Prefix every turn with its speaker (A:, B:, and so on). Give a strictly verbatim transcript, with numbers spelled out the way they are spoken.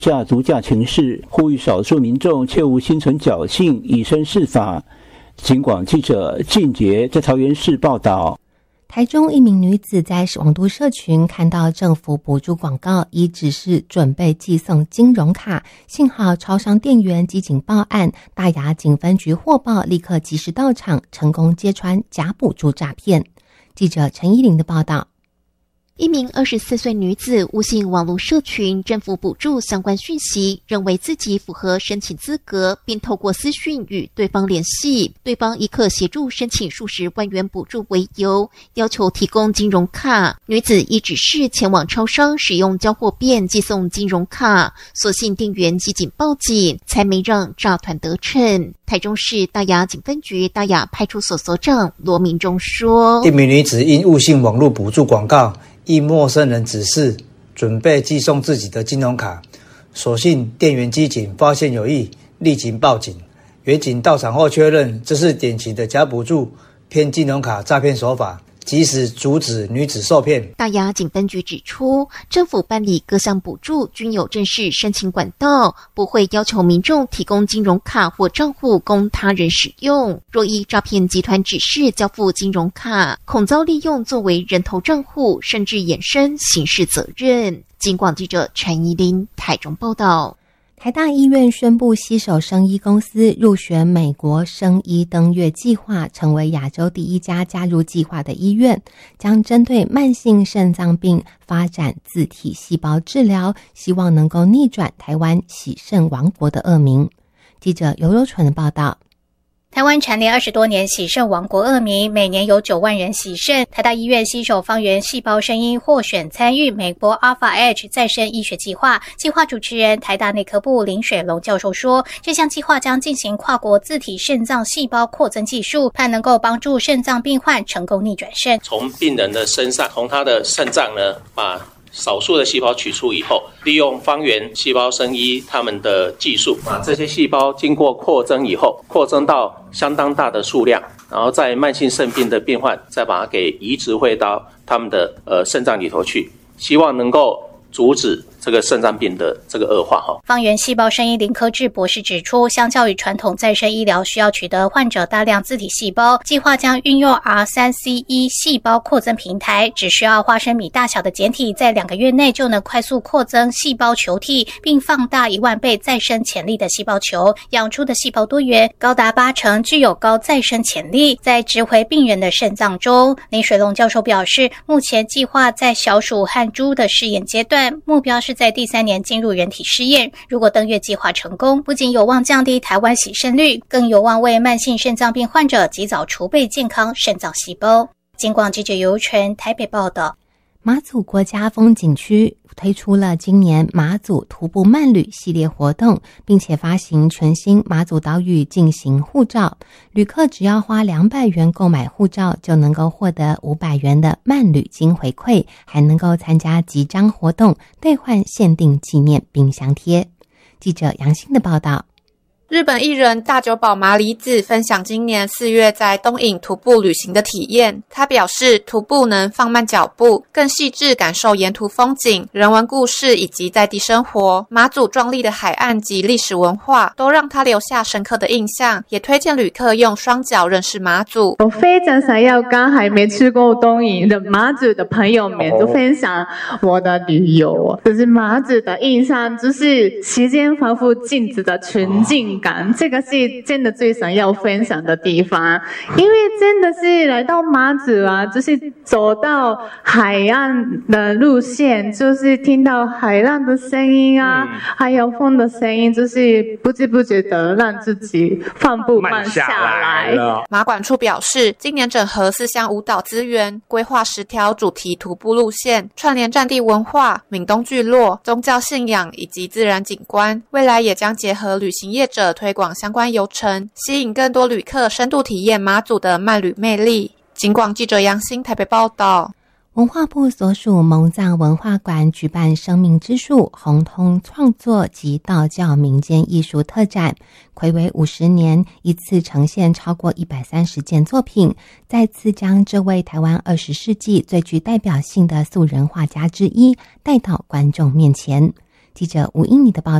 A: 假毒假情事，呼吁少数民众切勿心存侥幸，以身试法。警广记者靳杰在桃园市报道。
B: 台中一名女子在网络社群看到政府补助广告，已指示准备寄送金融卡，幸好超商店员机警报案，大雅警分局获报，立刻及时到场，成功揭穿假补助诈骗。记者陈依玲的报道。
C: 一名二十四岁女子误信网络社群政府补助相关讯息，认为自己符合申请资格，并透过私讯与对方联系，对方以可协助申请数十万元补助为由，要求提供金融卡。女子依指示前往超商使用交货便寄送金融卡，所幸店员机警报警，才没让诈团得逞。台中市大雅警分局大雅派出所所长罗明忠说，
D: 一名女子因误信网络补助广告，依陌生人指示准备寄送自己的金融卡，所幸店员机警发现有异，立即报警。员警到场后确认这是典型的假补助骗金融卡诈骗手法，及时阻止女子受骗。
C: 大雅警分局指出，政府办理各项补助均有正式申请管道，不会要求民众提供金融卡或账户供他人使用。若依诈骗集团指示交付金融卡，恐遭利用作为人头账户，甚至衍生刑事责任。警广记者陈怡琳台中报道。
B: 台大医院宣布，携手生医公司入选美国生医登月计划，成为亚洲第一家加入计划的医院，将针对慢性肾脏病发展自体细胞治疗，希望能够逆转台湾洗肾王国的恶名。记者尤柔纯的报道。
E: 台湾蝉联二十多年洗肾王国恶名，每年有九万人洗肾。台大医院携手方圆细胞生医获选参与美国 Alpha Edge 再生医学计划。计划主持人台大内科部林水龙教授说，这项计划将进行跨国自体肾脏细胞扩增技术，盼能够帮助肾脏病患成功逆转肾。
F: 从病人的身上，从他的肾脏呢，把少数的细胞取出以后，利用方圆细胞生医他们的技术，把这些细胞经过扩增以后，扩增到相当大的数量，然后在慢性肾病的病患再把它给移植回到他们的呃肾脏里头去，希望能够阻止这个肾脏病的这个恶化哈。
E: 方圆细胞生医林科志博士指出，相较于传统再生医疗需要取得患者大量自体细胞，计划将运用 R 三 C E 细胞扩增平台，只需要花生米大小的简体，在两个月内就能快速扩增细胞球体，并放大一万倍再生潜力的细胞球，养出的细胞多元高达八成，具有高再生潜力。在植回病人的肾脏中，林水龙教授表示，目前计划在小鼠和猪的试验阶段，目标是在第三年进入人体试验。如果登月计划成功，不仅有望降低台湾洗肾率，更有望为慢性肾脏病患者及早储备健康肾脏细胞。警广记者尤纯台北报道。
B: 马祖国家风景区推出了今年马祖徒步慢旅系列活动，并且发行全新马祖岛屿进行护照，旅客只要花两百元购买护照，就能够获得五百元的慢旅金回馈，还能够参加集章活动，兑换限定纪念冰箱贴。记者杨欣的报道。
G: 日本艺人大久保麻里子分享今年四月在东引徒步旅行的体验。他表示，徒步能放慢脚步，更细致感受沿途风景、人文故事以及在地生活。马祖壮丽的海岸及历史文化都让他留下深刻的印象，也推荐旅客用双脚认识马祖。
H: 我非常想要跟还没去过东引的马祖的朋友们都分享我的旅游，就是马祖的印象，就是时间仿佛静止的纯净感，这个是真的最想要分享的地方。因为真的是来到马祖啊，就是走到海岸的路线，就是听到海浪的声音啊、嗯、还有风的声音，就是不知不觉的让自己放步慢下来。
G: 马管处表示，今年整合四项舞蹈资源，规划十条主题徒步路线，串联战地文化、闽东聚落、宗教信仰以及自然景观，未来也将结合旅行业者推广相关游程，吸引更多旅客深度体验马祖的慢旅魅力。警广记者杨欣台北报道。
B: 文化部所属蒙藏文化馆举办生命之树红通创作及道教民间艺术特展，睽违五十年，一次呈现超过一百三十件作品，再次将这位台湾二十世纪最具代表性的素人画家之一带到观众面前。 记者吴英妮的报道。